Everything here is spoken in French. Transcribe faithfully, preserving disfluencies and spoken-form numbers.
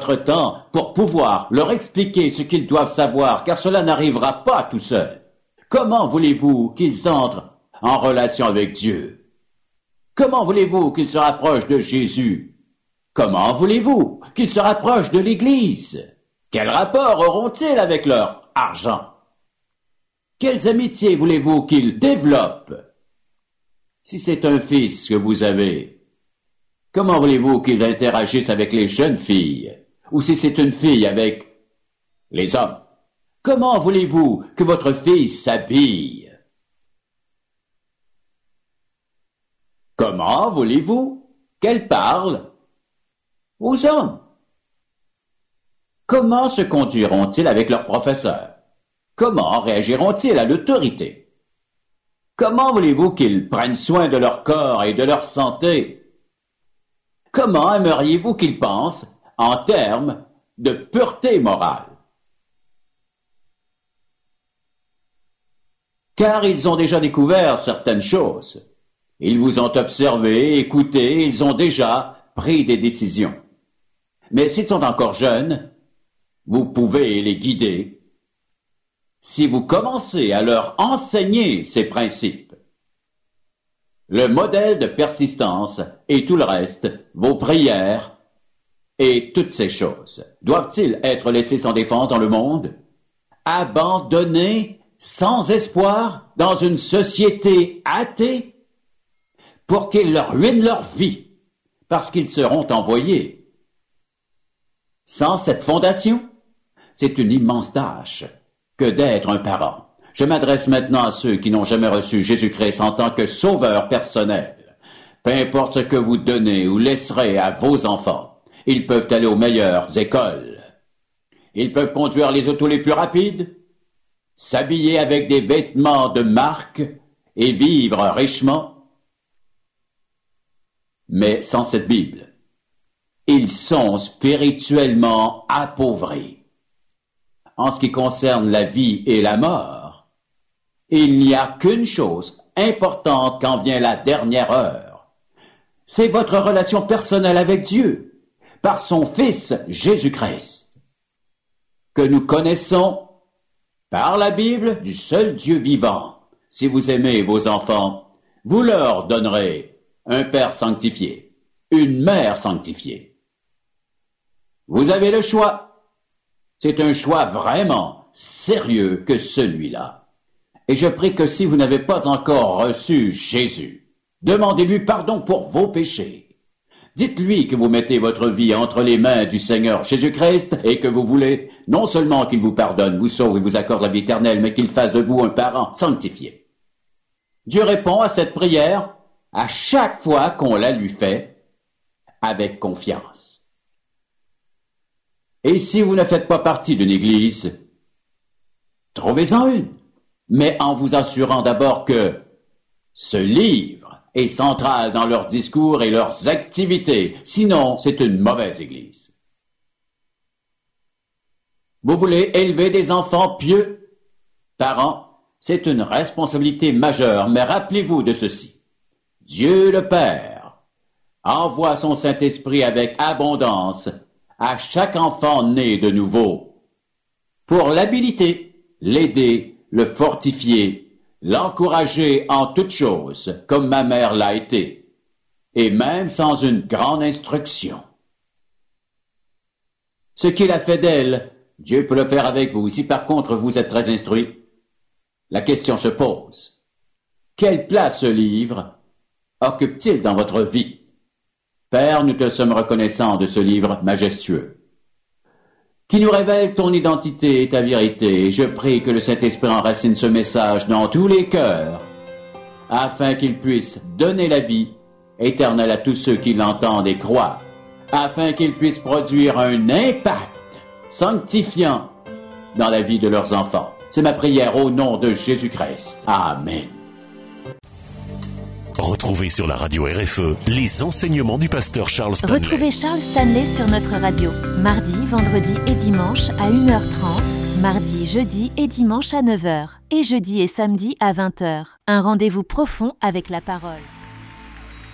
votre temps pour pouvoir leur expliquer ce qu'ils doivent savoir, car cela n'arrivera pas tout seul. Comment voulez-vous qu'ils entrent en relation avec Dieu? Comment voulez-vous qu'ils se rapprochent de Jésus? Comment voulez-vous qu'ils se rapprochent de l'Église? Quel rapport auront-ils avec leur argent? Quelles amitiés voulez-vous qu'ils développent? Si c'est un fils que vous avez, comment voulez-vous qu'ils interagissent avec les jeunes filles? Ou si c'est une fille avec les hommes, comment voulez-vous que votre fils s'habille? Comment voulez-vous qu'elle parle aux hommes? Comment se conduiront-ils avec leurs professeurs? Comment réagiront-ils à l'autorité? Comment voulez-vous qu'ils prennent soin de leur corps et de leur santé? Comment aimeriez-vous qu'ils pensent en termes de pureté morale? Car ils ont déjà découvert certaines choses. Ils vous ont observé, écouté, ils ont déjà pris des décisions. Mais s'ils sont encore jeunes, vous pouvez les guider si vous commencez à leur enseigner ces principes. Le modèle de persistance et tout le reste, vos prières et toutes ces choses, doivent-ils être laissés sans défense dans le monde? Abandonnés sans espoir dans une société athée pour qu'ils leur ruinent leur vie parce qu'ils seront envoyés? Sans cette fondation, c'est une immense tâche que d'être un parent. Je m'adresse maintenant à ceux qui n'ont jamais reçu Jésus-Christ en tant que sauveur personnel. Peu importe ce que vous donnez ou laisserez à vos enfants, ils peuvent aller aux meilleures écoles. Ils peuvent conduire les autos les plus rapides, s'habiller avec des vêtements de marque et vivre richement. Mais sans cette Bible, ils sont spirituellement appauvris. En ce qui concerne la vie et la mort, il n'y a qu'une chose importante quand vient la dernière heure. C'est votre relation personnelle avec Dieu, par son Fils Jésus-Christ, que nous connaissons par la Bible du seul Dieu vivant. Si vous aimez vos enfants, vous leur donnerez un Père sanctifié, une Mère sanctifiée. Vous avez le choix. C'est un choix vraiment sérieux que celui-là. Et je prie que si vous n'avez pas encore reçu Jésus, demandez-lui pardon pour vos péchés. Dites-lui que vous mettez votre vie entre les mains du Seigneur Jésus-Christ et que vous voulez non seulement qu'il vous pardonne, vous sauve et vous accorde la vie éternelle, mais qu'il fasse de vous un parent sanctifié. Dieu répond à cette prière à chaque fois qu'on la lui fait avec confiance. Et si vous ne faites pas partie d'une église, trouvez-en une, mais en vous assurant d'abord que ce livre est central dans leurs discours et leurs activités, sinon c'est une mauvaise église. Vous voulez élever des enfants pieux? Parents, c'est une responsabilité majeure, mais rappelez-vous de ceci. Dieu le Père envoie son Saint-Esprit avec abondance à chaque enfant né de nouveau, pour l'habiliter, l'aider, le fortifier, l'encourager en toutes choses, comme ma mère l'a été, et même sans une grande instruction. Ce qu'il a fait d'elle, Dieu peut le faire avec vous. Si par contre vous êtes très instruit, la question se pose. Quelle place ce livre occupe-t-il dans votre vie? Père, nous te sommes reconnaissants de ce livre majestueux, qui nous révèle ton identité et ta vérité. Je prie que le Saint-Esprit enracine ce message dans tous les cœurs, afin qu'il puisse donner la vie éternelle à tous ceux qui l'entendent et croient, afin qu'il puisse produire un impact sanctifiant dans la vie de leurs enfants. C'est ma prière au nom de Jésus-Christ. Amen. Retrouvez sur la radio R F E les enseignements du pasteur Charles Stanley. Retrouvez Charles Stanley sur notre radio, mardi, vendredi et dimanche à une heure trente, mardi, jeudi et dimanche à neuf heures, et jeudi et samedi à vingt heures. Un rendez-vous profond avec la parole.